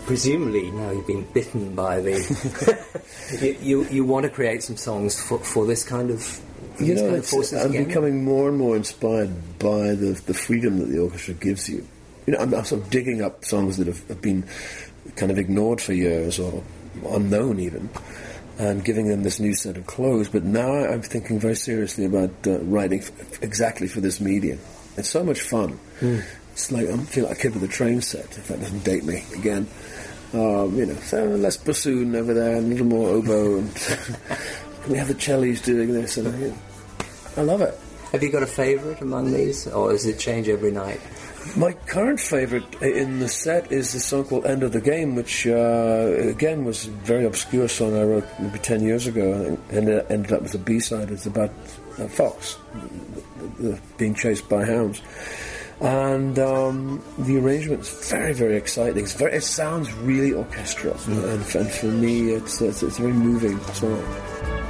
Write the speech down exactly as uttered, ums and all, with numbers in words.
presumably now you've been bitten by the... you, you you want to create some songs for, for this kind of... You know, kind of forces I'm again? becoming more and more inspired by the the freedom that the orchestra gives you. You know, I'm, I'm sort of digging up songs that have, have been kind of ignored for years or unknown even, and giving them this new set of clothes. But now I'm thinking very seriously about uh, writing f- exactly for this medium. It's so much fun. Mm. It's like I feel like a kid with a train set, if that doesn't date me again. Um, you know, so less bassoon over there and a little more oboe, and can we have the cellos doing this? And you know, I love it. Have you got a favourite among these, or does it change every night? My current favourite in the set is a song called End of the Game, which, uh, again, was a very obscure song I wrote maybe ten years ago, and it ended up as a B-side. It's about a fox the, the, being chased by hounds. And um, the arrangement's very, very exciting. It's very, it sounds really orchestral, mm. and, and for me, it's, it's, it's a very moving song.